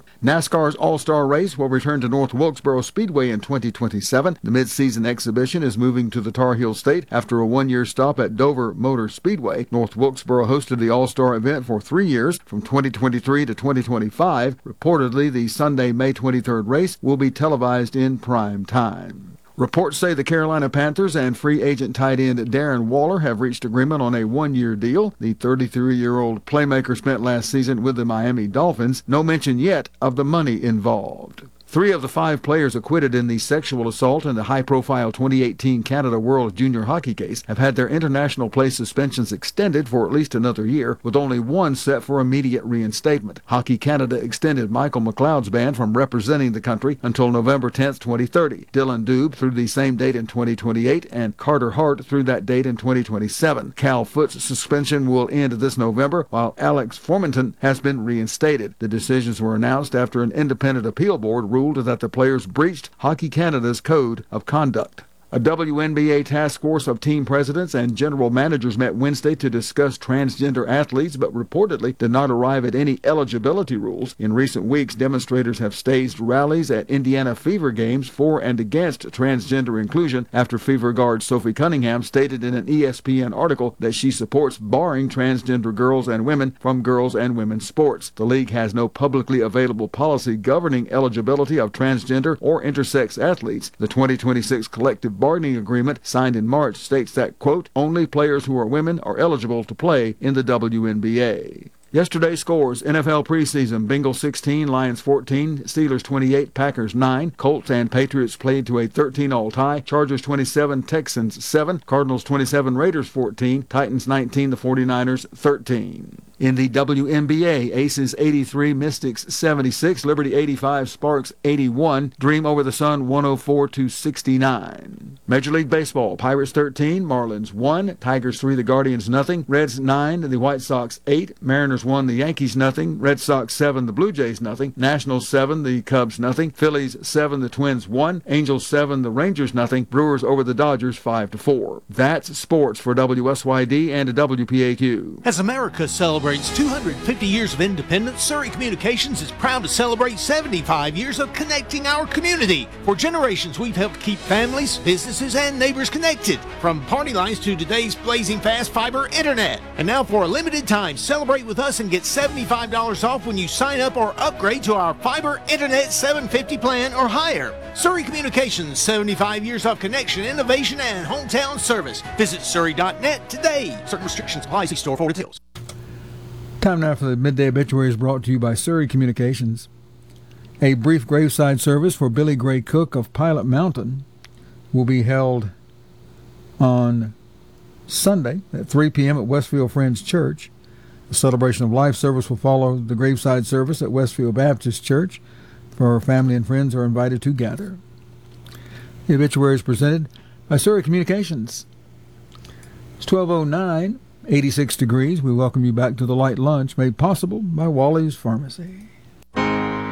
NASCAR's All-Star Race will return to North Wilkesboro Speedway in 2027. The mid-season exhibition is moving to the Tar Heel State after a one-year stop at Dover Motor Speedway. North Wilkesboro hosted the All-Star event for 3 years, from 2023 to 2025. Reportedly, the Sunday, May 23rd race will be televised in prime time. Reports say the Carolina Panthers and free agent tight end Darren Waller have reached agreement on a one-year deal. The 33-year-old playmaker spent last season with the Miami Dolphins. No mention yet of the money involved. 3 of the 5 players acquitted in the sexual assault in the high-profile 2018 Canada World Junior Hockey case have had their international play suspensions extended for at least another year, with only one set for immediate reinstatement. Hockey Canada extended Michael McLeod's ban from representing the country until November 10, 2030. Dylan Dube through the same date in 2028, and Carter Hart through that date in 2027. Cal Foot's suspension will end this November, while Alex Formanton has been reinstated. The decisions were announced after an independent appeal board ruled that the players breached Hockey Canada's code of conduct. A WNBA task force of team presidents and general managers met Wednesday to discuss transgender athletes, but reportedly did not arrive at any eligibility rules. In recent weeks, demonstrators have staged rallies at Indiana Fever games for and against transgender inclusion after Fever guard Sophie Cunningham stated in an ESPN article that she supports barring transgender girls and women from girls and women's sports. The league has no publicly available policy governing eligibility of transgender or intersex athletes. The 2026 collective bargaining agreement signed in March states that, quote, only players who are women are eligible to play in the WNBA. Yesterday's scores: NFL preseason, Bengals 16, Lions 14, Steelers 28, Packers 9, Colts and Patriots played to a 13-all tie, Chargers 27, Texans 7, Cardinals 27, Raiders 14, Titans 19, the 49ers 13. In the WNBA, Aces 83, Mystics 76, Liberty 85, Sparks 81, Dream over the Sun 104-69. Major League Baseball, Pirates 13, Marlins 1, Tigers 3, the Guardians nothing, Reds 9, the White Sox 8, Mariners 1, the Yankees nothing, Red Sox 7, the Blue Jays nothing, Nationals 7, the Cubs nothing, Phillies 7, the Twins 1, Angels 7, the Rangers nothing, Brewers over the Dodgers 5-4. That's sports for WSYD and WPAQ. As America celebrates 250 years of independence, Surrey Communications is proud to celebrate 75 years of connecting our community. For generations, we've helped keep families, businesses, and neighbors connected, from party lines to today's blazing fast fiber internet. And now, for a limited time, celebrate with us and get $75 off when you sign up or upgrade to our fiber internet 750 plan or higher. Surrey Communications, 75 years of connection, innovation, and hometown service. Visit surrey.net today. Certain restrictions apply. See store for details. Time now for the Midday Obituaries, brought to you by Surrey Communications. A brief graveside service for Billy Gray Cook of Pilot Mountain will be held on Sunday at 3 p.m. at Westfield Friends Church. A celebration of life service will follow the graveside service at Westfield Baptist Church, where family and friends are invited to gather. The obituary is presented by Surrey Communications. It's 12:09. 86 degrees. We welcome you back to the Light Lunch, made possible by Wally's Pharmacy.